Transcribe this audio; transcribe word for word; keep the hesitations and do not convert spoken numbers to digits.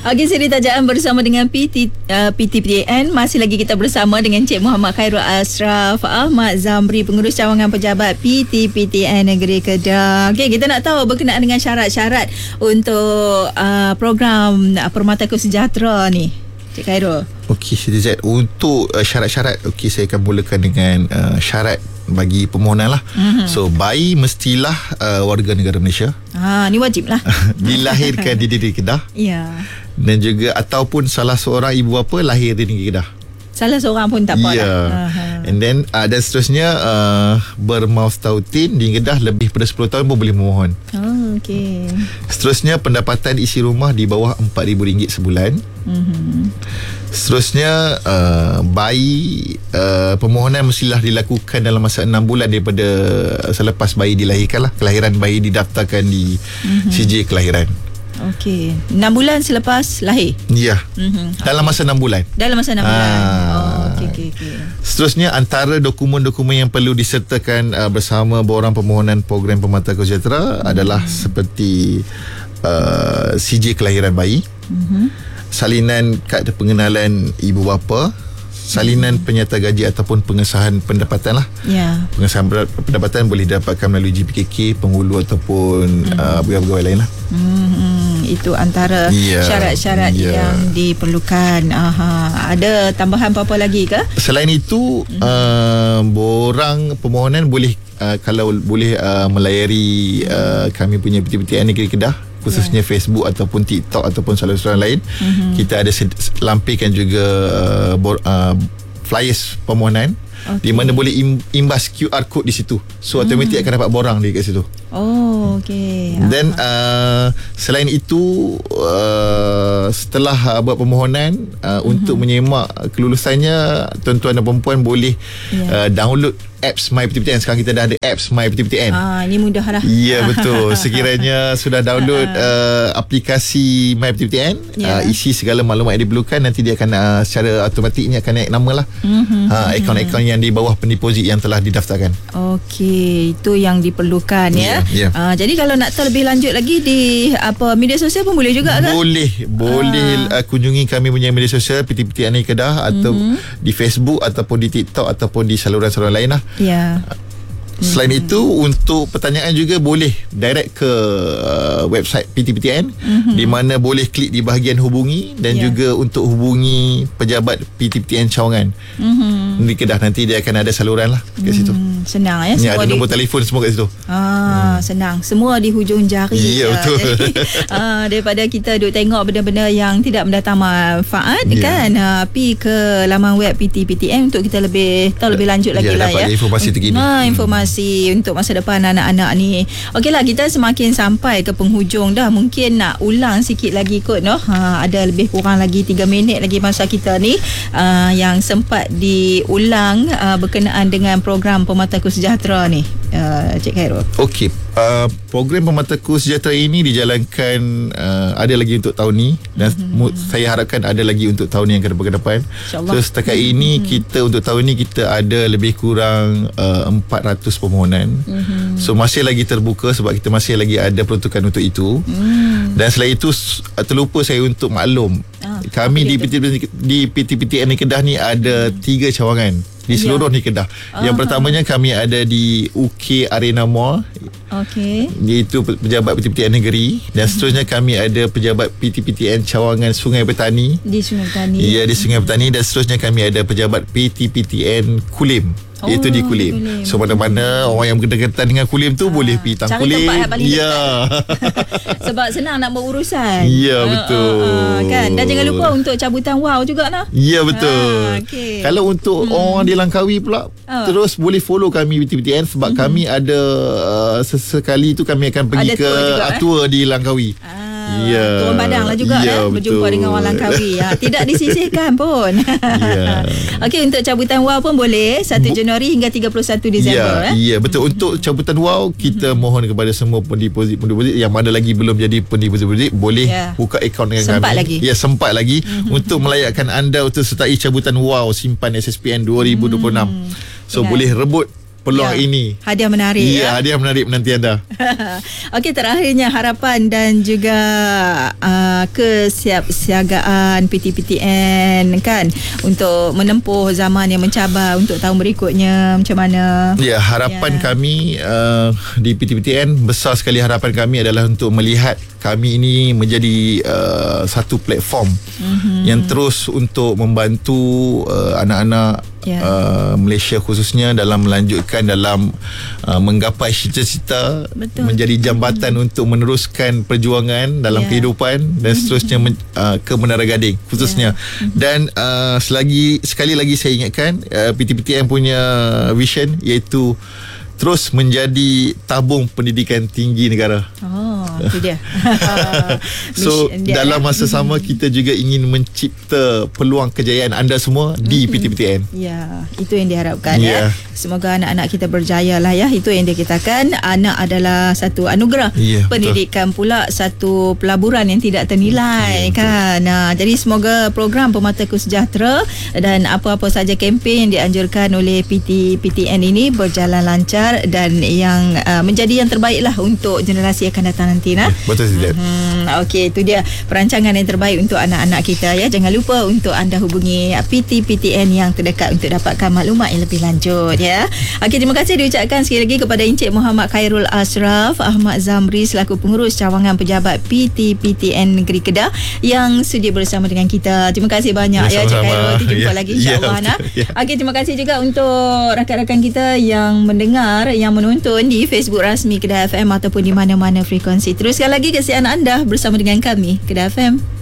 Okey, siri tajaan bersama dengan P T, uh, P T P T N. Masih lagi kita bersama dengan Cik Muhammad Khairul Ashraf Ahmad Zamri, pengurus cawangan pejabat P T P T N Negeri Kedah. Okey, kita nak tahu berkenaan dengan syarat-syarat untuk uh, program uh, Permata Sejahtera ni, Cik Khairul. Okey, Siti Z, untuk uh, syarat-syarat, okey, saya akan mulakan dengan uh, syarat bagi permohonan lah. Mm-hmm. So, bayi mestilah uh, warga negara Malaysia. Ha, ni wajib lah. Dilahirkan di negeri Kedah. Ya. Dan juga ataupun salah seorang ibu bapa lahir di negeri Kedah. Salah seorang pun tak apa yeah. lah. And then uh, dan seterusnya uh, bermaus tautin di Kedah lebih pada sepuluh tahun pun boleh memohon. Oh, okey. Seterusnya pendapatan isi rumah di bawah empat ribu ringgit sebulan. Mm-hmm. Seterusnya uh, bayi uh, permohonan mestilah dilakukan dalam masa enam bulan daripada selepas bayi dilahirkan lah. Kelahiran bayi didaftarkan di mm-hmm. C J kelahiran. Okey, enam bulan selepas lahir. Ya. Mm-hmm. Dalam masa enam bulan. Dalam masa enam bulan. Ah. Oh, okey okey okey. Seterusnya, antara dokumen-dokumen yang perlu disertakan uh, bersama borang permohonan program Permata Sejahtera mm-hmm. adalah seperti uh, C J kelahiran bayi. Mm-hmm. Salinan kad pengenalan ibu bapa, salinan hmm. penyata gaji ataupun pengesahan pendapatan lah. Ya. Pengesahan pendapatan boleh didapatkan melalui G P K K, penghulu ataupun hmm. uh, pegawai-pegawai lain lah. Hmm, itu antara yeah. syarat-syarat yeah. yang diperlukan. Aha. Ada tambahan apa-apa lagi ke? Selain itu, hmm. uh, borang permohonan boleh uh, kalau boleh uh, melayari uh, kami punya P T P T N Negeri Kedah, khususnya yeah. Facebook ataupun TikTok ataupun saluran lain. Mm-hmm. Kita ada lampirkan juga uh, bor, uh, flyers permohonan, okay. di mana boleh imbas Q R code di situ. So automatik mm. akan dapat borang di kat situ. Oh, okey. Dan uh, selain itu, uh, setelah uh, buat permohonan uh, mm-hmm. untuk menyemak kelulusannya, tuan-tuan dan perempuan boleh yeah. uh, download apps My P T P T N. Sekarang kita dah ada apps My P T P T N. Ah, ini mudah lah. Ya, betul. Sekiranya sudah download uh, aplikasi My P T P T N, yeah. uh, isi segala maklumat yang diperlukan, nanti dia akan uh, secara automatiknya akan naik nama lah. Mm-hmm. Uh, akaun-akaun yang di bawah pendeposit yang telah didaftarkan. Okey, itu yang diperlukan ya. Yeah, yeah. Uh, jadi kalau nak tahu lebih lanjut lagi di apa media sosial pun boleh juga kan? Boleh. Boleh uh. Uh, kunjungi kami punya media sosial P T P T N Kedah, atau mm-hmm. di Facebook ataupun di TikTok ataupun di saluran-saluran lain lah. Ya. Selain mm-hmm. itu, untuk pertanyaan juga boleh direct ke uh, website P T P T N, mm-hmm. di mana boleh klik di bahagian hubungi, dan yeah. juga untuk hubungi pejabat P T P T N cawangan mm-hmm. di Kedah, nanti dia akan ada saluran lah kat mm-hmm. situ. Senang ya. Ya, ada nombor di... telefon semua kat situ. Ah, hmm. senang. Semua di hujung jari. Ya, betul. Jadi, ah, daripada kita duk tengok benda-benda yang tidak mendatang manfaat, yeah. kan, ah, pergi ke laman web P T P T N untuk kita lebih tahu lebih lanjut lagi yeah, lah ya. Informasi terkini. Ah, informasi hmm. untuk masa depan anak-anak ni. Okeylah, kita semakin sampai ke penghujung dah. Mungkin nak ulang sikit lagi kot, no? Ha, ada lebih kurang lagi tiga minit lagi masa kita ni, uh, yang sempat diulang uh, berkenaan dengan program Permata Sejahtera ni, uh, Cik Khairul. Okey, uh, program Permata Sejahtera ini dijalankan uh, ada lagi untuk tahun ni, dan mm-hmm. saya harapkan ada lagi untuk tahun yang ke depan. So setakat mm-hmm. ini kita untuk tahun ni kita ada lebih kurang uh, empat ratus permohonan. Mm-hmm. So masih lagi terbuka sebab kita masih lagi ada peruntukan untuk itu. Mm. Dan selain itu, terlupa saya untuk maklum, ah, kami di P T P T N, di P T P T N Kedah ni ada mm. tiga cawangan di seluruh yeah. ni Kedah. Yang uh-huh. pertamanya kami ada di U K Arena Mall. Okey. Iaitu pejabat P T P T N negeri, dan seterusnya kami ada pejabat P T P T N cawangan Sungai Petani. Di Sungai Petani. Ya, di Sungai Petani, dan seterusnya kami ada pejabat P T P T N Kulim. Oh, iaitu di Kulim. Kulim. So mana-mana orang yang berdekatan dengan Kulim tu ah, boleh pergi tang Kulim. Ya. Sebab senang nak buat urusan. Ya, betul. Uh, uh, kan? Dan jangan lupa untuk cabutan wow juga nah. Ya, betul. Ah, okay. Kalau untuk hmm. orang di Langkawi pula, uh. terus boleh follow kami P T P T N, sebab hmm. kami ada uh, sesekali tu kami akan pergi ada ke juga, tour eh? di Langkawi. Ah. Ya. Turun Padang lah juga ya, eh? Berjumpa dengan orang Langkawi ya. Tidak disisihkan pun. Ya. Okey, untuk cabutan wow pun boleh satu Januari hingga tiga puluh satu Disember. Ya, eh? ya betul. Untuk cabutan wow, kita mohon kepada semua pendeposit-pendeposit yang mana lagi belum jadi pendeposit, boleh ya. buka akaun dengan sempat kami. Lagi. Ya, sempat lagi untuk melayakkan anda untuk sertai cabutan wow simpan S S P N dua ribu dua puluh enam. So Ingat. boleh rebut peluang ya. ini. Hadiah menarik. Ya, ya. hadiah menarik menanti anda. Okey, terakhirnya harapan dan juga uh, kesiapsiagaan P T P T N kan untuk menempuh zaman yang mencabar untuk tahun berikutnya macam mana? Ya, harapan Ya. kami uh, di P T P T N, besar sekali harapan kami adalah untuk melihat kami ini menjadi uh, satu platform mm-hmm. yang terus untuk membantu uh, anak-anak yeah. uh, Malaysia khususnya dalam melanjutkan dalam uh, menggapai cita-cita, Betul. menjadi jambatan mm-hmm. untuk meneruskan perjuangan dalam yeah. kehidupan dan seterusnya men, uh, ke Menara Gading khususnya. Yeah. Mm-hmm. Dan uh, selagi sekali lagi saya ingatkan uh, P T P T N punya vision iaitu terus menjadi tabung pendidikan tinggi negara. Oh, itu dia. So dia, dalam ya. masa sama kita juga ingin mencipta peluang kejayaan anda semua di mm-hmm. P T P T N. Ya, itu yang diharapkan yeah. ya. Semoga anak-anak kita berjaya lah ya. Itu yang dikatakan, anak adalah satu anugerah. Yeah, pendidikan betul. Pula satu pelaburan yang tidak ternilai yeah, kan. Nah, jadi semoga program Pemataku Sejahtera dan apa-apa saja kempen yang dianjurkan oleh P T P T N ini berjalan lancar dan yang uh, menjadi yang terbaiklah untuk generasi akan datang nanti nah. Betul Zidane. Hmm, okey, itu dia perancangan yang terbaik untuk anak-anak kita ya. Jangan lupa untuk anda hubungi P T P T N yang terdekat untuk dapatkan maklumat yang lebih lanjut ya. Okey, terima kasih diucapkan sekali lagi kepada Encik Muhammad Khairul Ashraf Ahmad Zamri selaku pengurus cawangan pejabat P T P T N Negeri Kedah yang sudi bersama dengan kita. Terima kasih banyak ya, ya Encik Khairul. Kita jumpa ya, lagi insya-Allah ya, nah. Ya. Okey, terima kasih juga untuk rakan-rakan kita yang mendengar, yang menonton di Facebook rasmi Kedah F M ataupun di mana-mana frekuensi. Teruskan lagi kesianan anda bersama dengan kami Kedah F M.